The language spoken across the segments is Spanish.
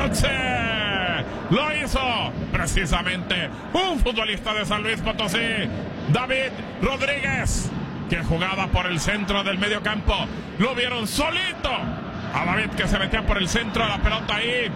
noche. Lo hizo precisamente un futbolista de San Luis Potosí, David Rodríguez, que jugaba por el centro del medio campo. Lo vieron solito a David, que se metía por el centro de la pelota ahí,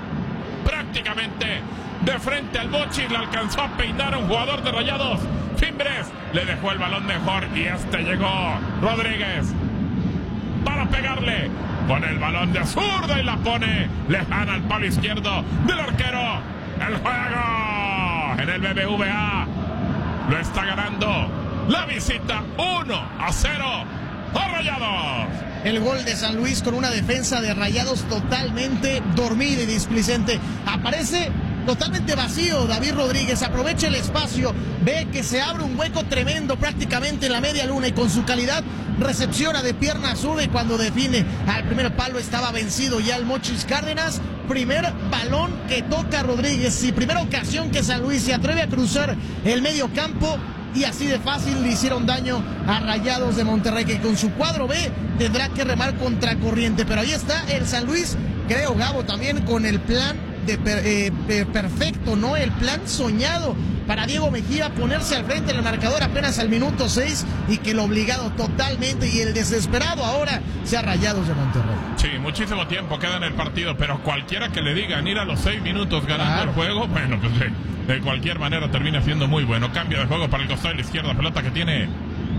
prácticamente de frente al Mochis. Le alcanzó a peinar a un jugador de Rayados. Fimbres le dejó el balón mejor y llegó Rodríguez para pegarle con el balón de zurda y la pone lejana al palo izquierdo del arquero. El juego en el BBVA lo está ganando la visita 1-0 a Rayados. El gol de San Luis con una defensa de Rayados totalmente dormida y displicente. Aparece totalmente vacío David Rodríguez, aprovecha el espacio, ve que se abre un hueco tremendo prácticamente en la media luna y con su calidad recepciona de pierna zurda, y cuando define al primer palo estaba vencido ya el Mochis Cárdenas. Primer balón que toca Rodríguez y primera ocasión que San Luis se atreve a cruzar el medio campo, y así de fácil le hicieron daño a Rayados de Monterrey, que con su cuadro B tendrá que remar contracorriente. Pero ahí está el San Luis, creo, Gabo, también con el plan perfecto, ¿no? El plan soñado para Diego Mejía, ponerse al frente del marcador apenas al minuto 6, y que el obligado totalmente y el desesperado ahora sea Rayados de Monterrey. Sí, muchísimo tiempo queda en el partido, pero cualquiera que le digan ir a los 6 minutos ganando el juego, bueno, pues de cualquier manera termina siendo muy bueno. Cambio de juego para el costado de la izquierda, pelota que tiene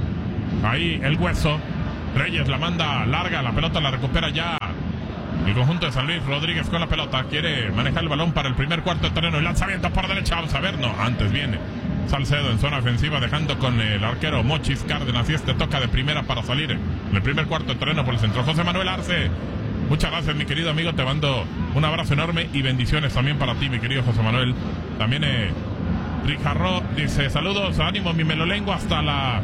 ahí el Hueso. Reyes la manda larga, la pelota la recupera ya el conjunto de San Luis. Rodríguez con la pelota, quiere manejar el balón para el primer cuarto de terreno. El lanzamiento por derecha, vamos a ver, no, antes viene Salcedo en zona ofensiva, dejando con el arquero Mochis Cárdenas, y toca de primera para salir en el primer cuarto de terreno por el centro. José Manuel Arce, muchas gracias, mi querido amigo, te mando un abrazo enorme y bendiciones también para ti, mi querido José Manuel. También Rijarro dice, saludos, ánimo mi melolengua hasta la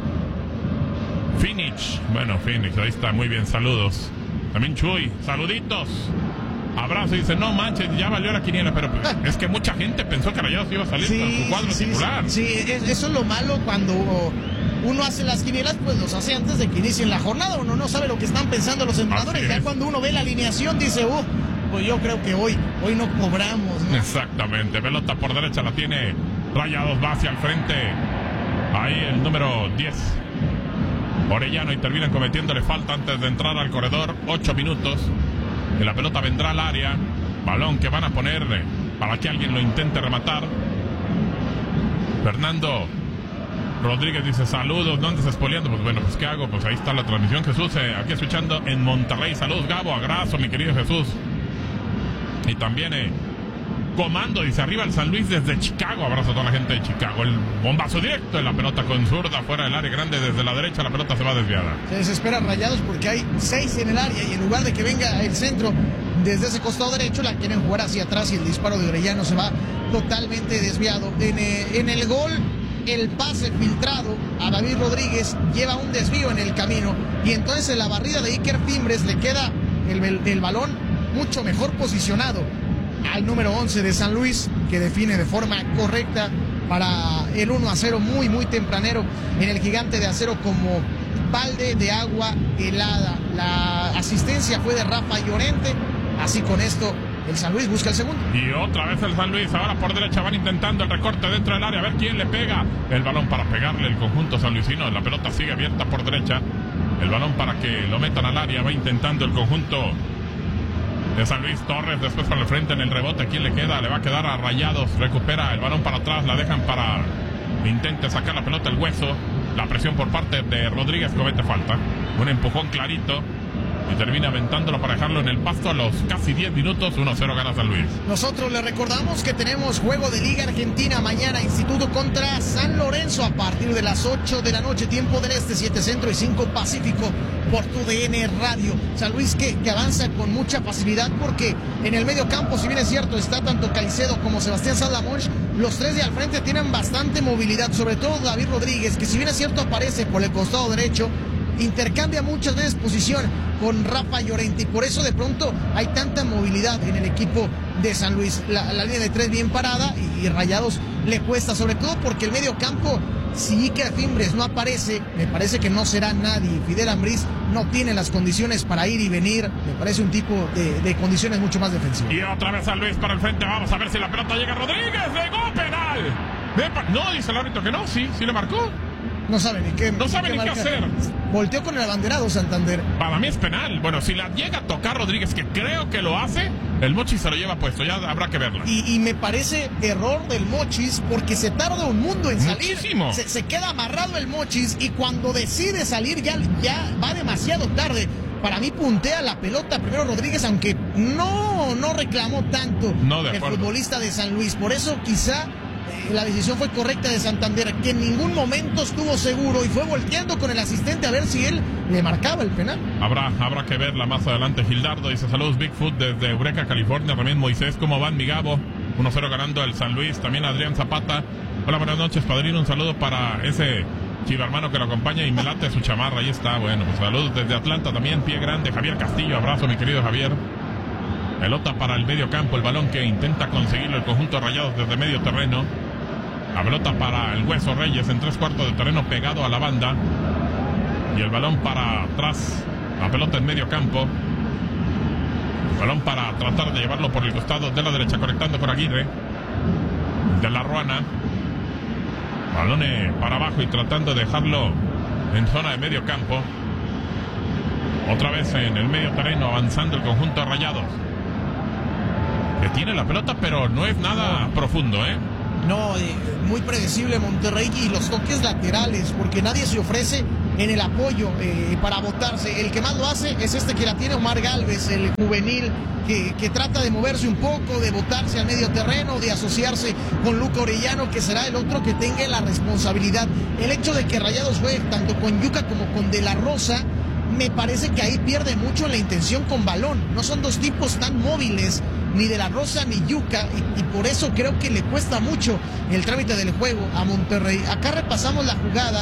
Phoenix. Bueno, Phoenix, ahí está, muy bien, saludos. También Chuy, saluditos, abrazo. Dice, no manches, ya valió la quiniela, pero es que mucha gente pensó que Rayados iba a salir con su cuadro titular. Sí, eso es lo malo cuando uno hace las quinielas, pues los hace antes de que inicien la jornada. Uno no sabe lo que están pensando los entrenadores. Ya cuando uno ve la alineación dice, pues yo creo que hoy no cobramos, ¿no? Exactamente, pelota por derecha la tiene Rayados, va hacia el frente. Ahí el número 10. Orellano, y terminan cometiéndole falta antes de entrar al corredor. 8 minutos y la pelota vendrá al área. Balón que van a poner para que alguien lo intente rematar. Fernando Rodríguez dice, saludos, no andes espoleando. Pues bueno, pues ¿qué hago? Pues ahí está la transmisión, Jesús, aquí escuchando en Monterrey. Saludos, Gabo, abrazo, mi querido Jesús. Y también comando, dice, arriba el San Luis desde Chicago. Abrazo a toda la gente de Chicago. El bombazo directo en la pelota con zurda fuera del área grande desde la derecha. La pelota se va desviada. Se desesperan Rayados porque hay 6 en el área, y en lugar de que venga el centro desde ese costado derecho, la quieren jugar hacia atrás, y el disparo de Orellano se va totalmente desviado. En el gol, el pase filtrado a David Rodríguez lleva un desvío en el camino, y entonces en la barrida de Iker Fimbres le queda el balón mucho mejor posicionado al número 11 de San Luis, que define de forma correcta para el 1-0 muy muy tempranero en el Gigante de Acero, como balde de agua helada. La asistencia fue de Rafa Llorente. Así con esto el San Luis busca el segundo. Y otra vez el San Luis, ahora por derecha van intentando el recorte dentro del área, a ver quién le pega el balón para pegarle el conjunto sanluisino. La pelota sigue abierta por derecha, el balón para que lo metan al área, va intentando el conjunto de San Luis. Torres después para el frente en el rebote, ¿quién le queda? Le va a quedar a Rayados, recupera el balón para atrás, la dejan para intente sacar la pelota el Hueso. La presión por parte de Rodríguez, comete falta, un empujón clarito y termina aventándolo para dejarlo en el pasto a los casi 10 minutos. 1-0 gana San Luis. Nosotros le recordamos que tenemos juego de Liga Argentina mañana, Instituto contra San Lorenzo, a partir de las 8 de la noche, tiempo del este, 7 centro y 5 pacífico, por TUDN Radio. San Luis que avanza con mucha facilidad, porque en el medio campo, si bien es cierto, está tanto Caicedo como Sebastián Saldamonch, los tres de al frente tienen bastante movilidad, sobre todo David Rodríguez, que si bien es cierto aparece por el costado derecho, intercambia muchas veces posición con Rafa Llorente, y por eso de pronto hay tanta movilidad en el equipo de San Luis. La línea de tres bien parada, y Rayados le cuesta, sobre todo porque el medio campo si Iker Fimbres no aparece, me parece que no será nadie. Fidel Ambriz no tiene las condiciones para ir y venir. Me parece un tipo de condiciones mucho más defensivas. Y otra vez San Luis para el frente. Vamos a ver si la pelota llega a Rodríguez. ¡Llegó penal! No, dice el árbitro que no. Sí le marcó. No sabe ni qué. No sabe ni qué hacer. Volteó con el abanderado Santander. Para mí es penal. Bueno, si la llega a tocar Rodríguez, que creo que lo hace, el Mochis se lo lleva puesto. Ya habrá que verla. Y me parece error del Mochis porque se tarda un mundo en salir. Muchísimo. Se queda amarrado el Mochis y cuando decide salir ya va demasiado tarde. Para mí puntea la pelota primero Rodríguez, aunque no reclamó tanto el futbolista de San Luis. Por eso quizá la decisión fue correcta de Santander, que en ningún momento estuvo seguro y fue volteando con el asistente a ver si él le marcaba el penal. Habrá que verla más adelante. Gildardo dice saludos Bigfoot desde Eureka, California. También Moisés, ¿cómo van, mi Gabo? 1-0 ganando el San Luis. También Adrián Zapata. Hola, buenas noches, padrino. Un saludo para ese chivermano que lo acompaña y me late su chamarra. Ahí está, bueno, pues saludos desde Atlanta también. Pie grande, Javier Castillo. Abrazo, mi querido Javier. Pelota para el medio campo. El balón que intenta conseguirlo el conjunto de Rayados desde medio terreno. La pelota para el Hueso Reyes en 3/4 de terreno pegado a la banda. Y el balón para atrás. La pelota en medio campo. El balón para tratar de llevarlo por el costado de la derecha, conectando con Aguirre. De la Ruana. Balón para abajo y tratando de dejarlo en zona de medio campo. Otra vez en el medio terreno avanzando el conjunto de Rayados. Que tiene la pelota, pero no es nada profundo, ¿eh? No, muy predecible Monterrey y los toques laterales, porque nadie se ofrece en el apoyo para botarse. El que más lo hace es este que la tiene Omar Gálvez, el juvenil, que trata de moverse un poco, de botarse al medio terreno, de asociarse con Luca Orellano, que será el otro que tenga la responsabilidad. El hecho de que Rayados juegue tanto con Yuca como con De La Rosa, me parece que ahí pierde mucho la intención con balón. No son dos tipos tan móviles, ni De La Rosa ni Yuca, y por eso creo que le cuesta mucho el trámite del juego a Monterrey. Acá repasamos la jugada.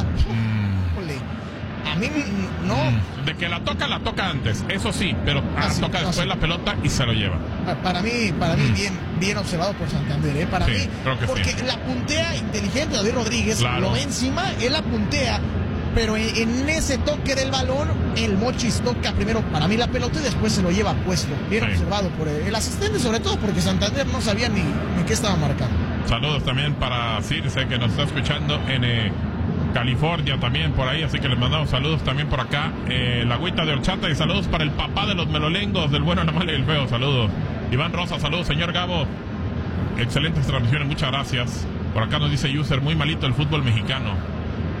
A mí no. De que la toca antes, eso sí, pero toca después la pelota y se lo lleva. Para mí bien observado por Santander, para mí, porque la puntea inteligente David Rodríguez, lo ve encima, él la puntea. Pero en ese toque del balón, el Mochis toca primero para mí la pelota y después se lo lleva puesto. Bien observado por el asistente, sobre todo porque Santander no sabía ni qué estaba marcando. Saludos también para Circe, que nos está escuchando en California también por ahí, así que les mandamos saludos también por acá. La agüita de horchata y saludos para el papá de los melolengos, del bueno, la mala y el feo. Saludos. Iván Rosa, saludos, señor Gabo. Excelentes transmisiones, muchas gracias. Por acá nos dice User, muy malito el fútbol mexicano.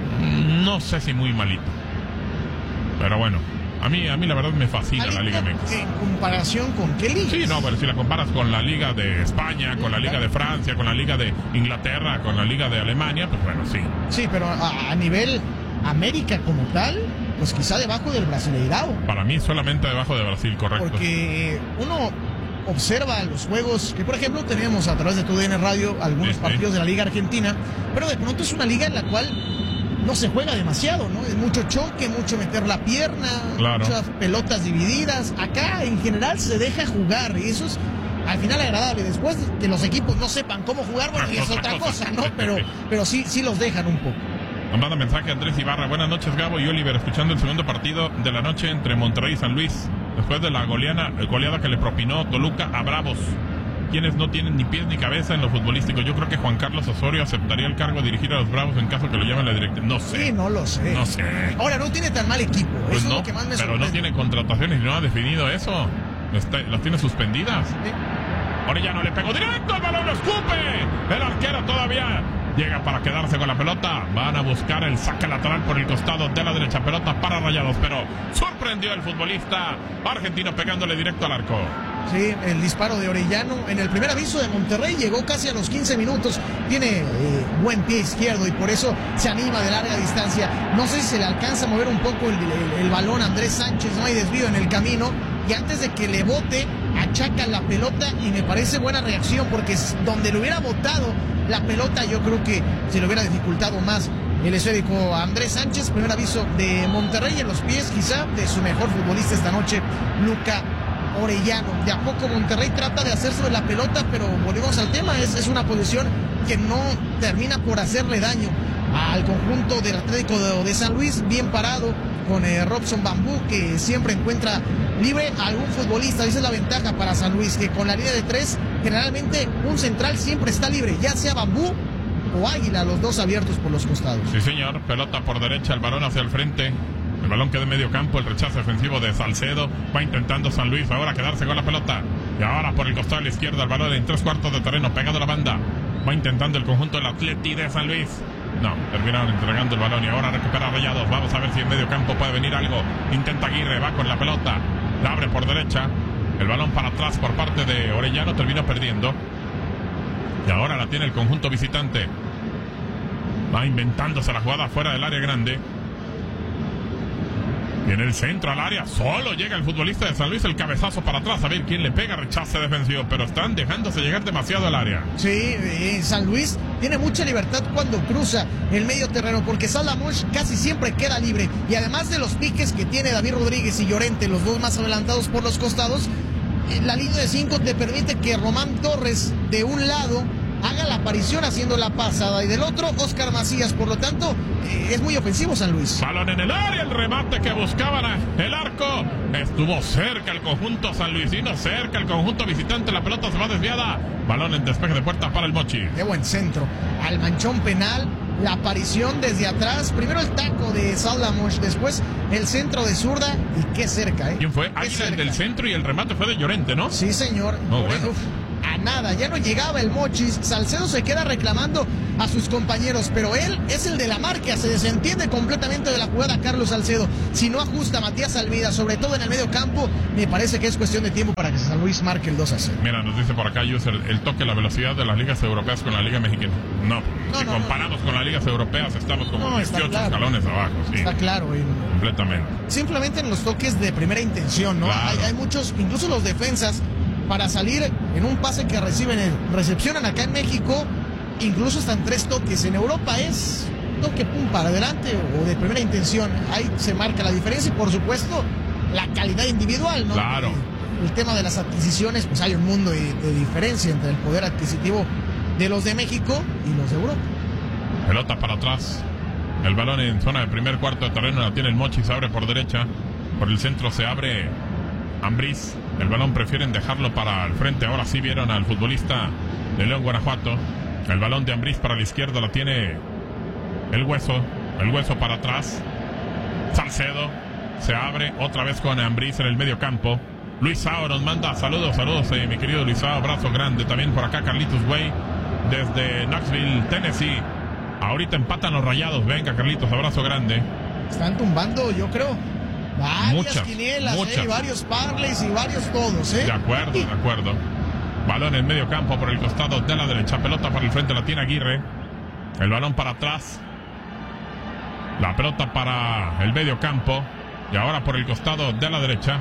No sé si muy malito, pero bueno, a mí la verdad me fascina la Liga MX. ¿En comparación con qué liga? Sí, no, pero si la comparas con la Liga de España, con la Liga de Francia, con la Liga de Inglaterra, con la Liga de Alemania, pues bueno, sí. Sí, pero a nivel América como tal, pues quizá debajo del Brasileirao. Para mí solamente debajo de Brasil, correcto. Porque uno observa los juegos que, por ejemplo, tenemos a través de TUDN Radio algunos partidos de la Liga Argentina, pero de pronto es una liga en la cual no se juega demasiado, ¿no? Es mucho choque, mucho meter la pierna, muchas pelotas divididas. Acá en general se deja jugar y eso es al final agradable. Después que los equipos no sepan cómo jugar, bueno, y es otra cosa, ¿no? Pero sí los dejan un poco. Nos manda mensaje Andrés Ibarra. Buenas noches, Gabo y Oliver, escuchando el segundo partido de la noche entre Monterrey y San Luis, después de la goleada que le propinó Toluca a Bravos, quienes no tienen ni pies ni cabeza en lo futbolístico. Yo creo que Juan Carlos Osorio aceptaría el cargo de dirigir a los Bravos en caso que lo llamen a la directiva. No sé. Sí, no lo sé. No sé. Ahora, no tiene tan mal equipo. Pues eso no, es lo que más me pero sorprende. no tiene contrataciones y no ha definido eso. Las tiene suspendidas. Sí. Orellano le pegó directo, el balón lo escupe. El arquero todavía llega para quedarse con la pelota. Van a buscar el saque lateral por el costado de la derecha. Pelota para Rayados, pero sorprendió el futbolista argentino pegándole directo al arco. Sí, el disparo de Orellano en el primer aviso de Monterrey llegó casi a los 15 minutos. Tiene buen pie izquierdo y por eso se anima de larga distancia. No sé si se le alcanza a mover un poco el balón a Andrés Sánchez. No hay desvío en el camino. Y antes de que le bote, achaca la pelota y me parece buena reacción porque donde le hubiera botado la pelota, yo creo que se le hubiera dificultado más el esférico a Andrés Sánchez. Primer aviso de Monterrey en los pies quizá de su mejor futbolista esta noche, Luca Orellano. De a poco Monterrey trata de hacerse de la pelota, pero volvemos al tema, es una posición que no termina por hacerle daño al conjunto del Atlético de San Luis, bien parado con Robson Bambú, que siempre encuentra libre a algún futbolista. Esa es la ventaja para San Luis, que con la línea de 3 generalmente un central siempre está libre, ya sea Bambú o Águila, los dos abiertos por los costados. Sí, señor. Pelota por derecha, el balón hacia el frente. El balón queda en medio campo, el rechazo defensivo de Salcedo. Va intentando San Luis ahora quedarse con la pelota. Y ahora por el costado de la izquierda, el balón en 3/4 de terreno, pegado a la banda. Va intentando el conjunto del Atleti de San Luis. No, terminaron entregando el balón y ahora recupera Rayados. Vamos a ver si en medio campo puede venir algo. Intenta Aguirre, va con la pelota. La abre por derecha. El balón para atrás por parte de Orellano, termina perdiendo. Y ahora la tiene el conjunto visitante. Va inventándose la jugada fuera del área grande. Y en el centro al área solo llega el futbolista de San Luis, el cabezazo para atrás, a ver quién le pega, rechace defensivo, pero están dejándose llegar demasiado al área. Sí, San Luis tiene mucha libertad cuando cruza el medio terreno, porque Salamos casi siempre queda libre, y además de los piques que tiene David Rodríguez y Llorente, los dos más adelantados por los costados, la línea de 5 te permite que Román Torres de un lado haga la aparición haciendo la pasada y del otro Oscar Macías. Por lo tanto, es muy ofensivo San Luis. Balón en el área, el remate que buscaban el arco. Estuvo cerca el conjunto sanluisino, cerca el conjunto visitante. La pelota se va desviada. Balón en despeje de puerta para el Mochi. Qué buen centro. Al manchón penal, la aparición desde atrás. Primero el taco de Salamos, después el centro de zurda y qué cerca, ¿eh? ¿Quién fue? Águila el del centro y el remate fue de Llorente, ¿no? Sí, señor. Oh, bueno. A nada, ya no llegaba el Mochis. Salcedo se queda reclamando a sus compañeros, pero él es el de la marca, se desentiende completamente de la jugada Carlos Salcedo. Si no ajusta Matías Almeida, sobre todo en el medio campo, me parece que es cuestión de tiempo para que San Luis marque el 2-0. Mira, nos dice por acá User, el toque, la velocidad de las ligas europeas con la liga mexicana. No, si comparamos con las ligas europeas, estamos como 18 escalones abajo. Sí. Está claro, completamente. Simplemente en los toques de primera intención, ¿no? Claro. Hay muchos, incluso los defensas, para salir en un pase que recepcionan acá en México, incluso están 3 toques. En Europa es toque pum para adelante o de primera intención. Ahí se marca la diferencia y por supuesto la calidad individual, ¿no? Claro. El tema de las adquisiciones, pues hay un mundo de diferencia entre el poder adquisitivo de los de México y los de Europa. Pelota para atrás. El balón en zona de primer cuarto de terreno la tiene el Mochi, se abre por derecha. Por el centro se abre Ambriz. El balón prefieren dejarlo para el frente. Ahora sí vieron al futbolista de León, Guanajuato. El balón de Ambriz para la izquierda la tiene el hueso. El hueso para atrás. Salcedo se abre otra vez con Ambriz en el medio campo. Luisao nos manda saludos, mi querido Luisao, abrazo grande. También por acá Carlitos Way desde Knoxville, Tennessee. Ahorita empatan los Rayados. Venga Carlitos, abrazo grande. Están tumbando, yo creo, varias quinielas, varios parlays y varios todos, De acuerdo. Balón en medio campo por el costado de la derecha. Pelota para el frente, la tiene Aguirre. El balón para atrás. La pelota para el medio campo. Y ahora por el costado de la derecha.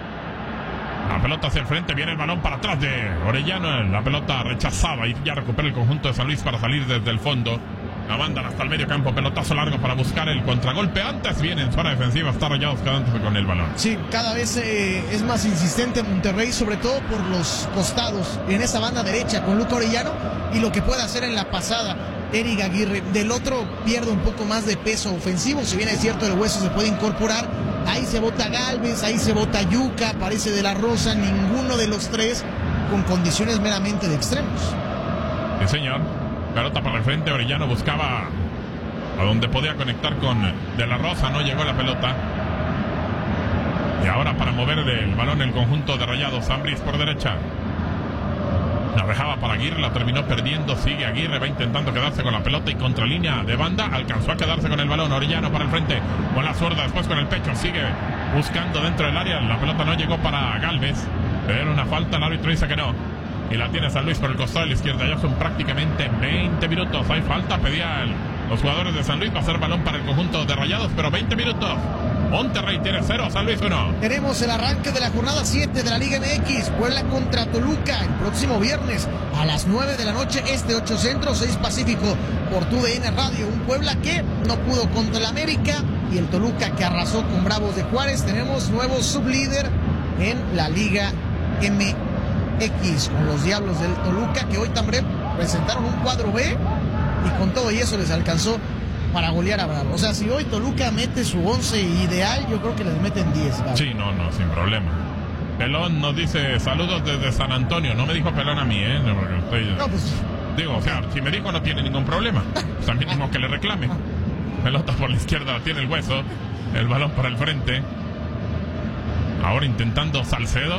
La pelota hacia el frente, viene el balón para atrás de Orellano. La pelota rechazada y ya recupera el conjunto de San Luis para salir desde el fondo. La mandan hasta el medio campo, pelotazo largo para buscar el contragolpe. Antes viene en zona defensiva, está Rayados quedándose con el balón. Sí, cada vez es más insistente Monterrey, sobre todo por los costados, en esa banda derecha con Luca Orellano y lo que puede hacer en la pasada Eric Aguirre. Del otro pierde un poco más de peso ofensivo, si bien es cierto el hueso se puede incorporar. Ahí se bota Galvez, ahí se bota Yuca, aparece De La Rosa, ninguno de los tres con condiciones meramente de extremos. Sí, señor. Pelota para el frente, Orellano buscaba a donde podía conectar con De La Rosa, no llegó la pelota. Y ahora para mover el balón el conjunto de Rayados, Ambriz por derecha. La dejaba para Aguirre, la terminó perdiendo, sigue Aguirre, va intentando quedarse con la pelota y contra línea de banda, alcanzó a quedarse con el balón, Orellano para el frente, con la zurda, después con el pecho, sigue buscando dentro del área, la pelota no llegó para Galvez, pero una falta, el árbitro dice que no. Y la tiene San Luis por el costado de la izquierda. Ya son prácticamente 20 minutos. Hay falta, pedían los jugadores de San Luis. Va a ser balón para el conjunto de Rayados, pero 20 minutos. Monterrey tiene 0, San Luis 1. Tenemos el arranque de la jornada 7 de la Liga MX. Puebla contra Toluca el próximo viernes a las 9 de la noche. 8 Centro, 6 Pacífico por TUDN Radio. Un Puebla que no pudo contra el América y el Toluca que arrasó con Bravos de Juárez. Tenemos nuevo sublíder en la Liga MX con los Diablos del Toluca, que hoy también presentaron un cuadro B y con todo y eso les alcanzó para golear a Bravos. O sea, si hoy Toluca mete su 11 ideal, yo creo que les meten 10. ¿Vale? Sí, no, sin problema. Pelón nos dice saludos desde San Antonio. No me dijo Pelón a mí, No, pues... Digo, o sea, si me dijo no tiene ningún problema. También mismo que le reclame. Pelota por la izquierda, tiene el hueso. El balón para el frente. Ahora intentando Salcedo.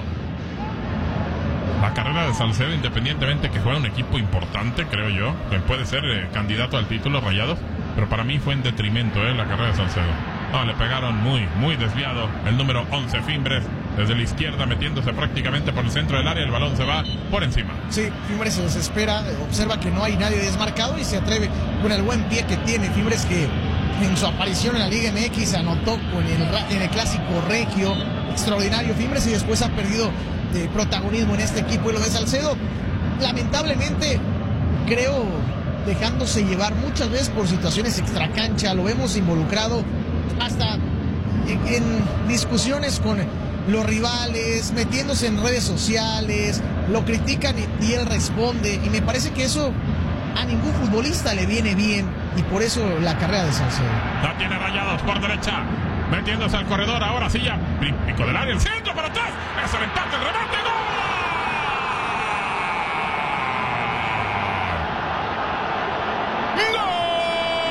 La carrera de Salcedo, independientemente que juega un equipo importante, creo yo, que puede ser candidato al título, Rayados, pero para mí fue en detrimento la carrera de Salcedo. No, le pegaron muy desviado el número 11, Fimbres, desde la izquierda metiéndose prácticamente por el centro del área, el balón se va por encima. Sí, Fimbres se desespera, observa que no hay nadie desmarcado y se atreve con el buen pie que tiene Fimbres, que en su aparición en la Liga MX anotó en el clásico regio, extraordinario Fimbres, y después ha perdido protagonismo en este equipo. Y lo de Salcedo, lamentablemente, creo, dejándose llevar muchas veces por situaciones extracancha. Lo vemos involucrado hasta en discusiones con los rivales, metiéndose en redes sociales, lo critican y él responde, y me parece que eso a ningún futbolista le viene bien, y por eso la carrera de Salcedo. La tiene Rayados por derecha, metiéndose al corredor, ahora sí ya, pico del área, el centro para atrás.